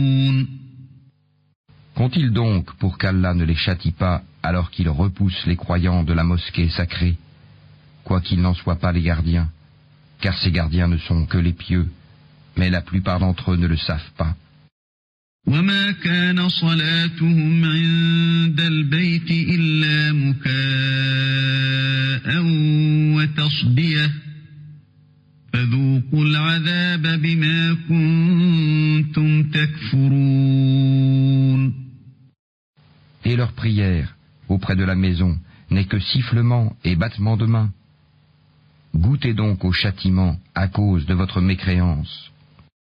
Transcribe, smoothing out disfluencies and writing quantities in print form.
Qu'ont-ils donc pour qu'Allah ne les châtie pas alors qu'ils repoussent les croyants de la mosquée sacrée, quoiqu'ils n'en soient pas les gardiens, car ces gardiens ne sont que les pieux, mais la plupart d'entre eux ne le savent pas. وما كان صلاتهم عند البيت إلا مكاء وتصدية فذوقوا العذاب بما كنتم تكفرون. Et leur prière auprès de la maison n'est que sifflement et battement de main. Goûtez donc au châtiment à cause de votre mécréance.